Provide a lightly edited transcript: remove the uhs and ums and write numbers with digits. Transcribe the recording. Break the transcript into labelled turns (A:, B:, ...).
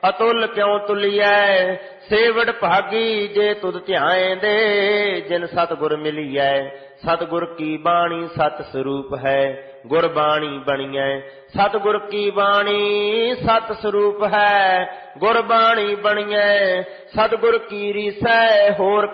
A: ਅਤੁਲ ਕਿਉ ਤੁਲੀਐ। ਸੇਵੜ ਭਾਗੀ ਜੇ ਤੁਧ ਧਿਆਏ ਦੇ। ਜਿਨ ਸਤਿਗੁਰ ਮਿਲੀਐ। ਸਤਿਗੁਰ ਕੀ ਬਾਣੀ ਸਤ ਸਰੂਪ ਹੈ। ਗੁਰਬਾਣੀ ਬਣੀਐ ਸਤਿਗੁਰ ਕੀ ਬਾਣੀ ਸਤ ਸਰੂਪ ਹੈ। ਗੁਰਬਾਣੀ ਬਣੀਐ ਸਤਿਗੁਰ ਕੀ ਰੀਸੈ। ਹੋਰ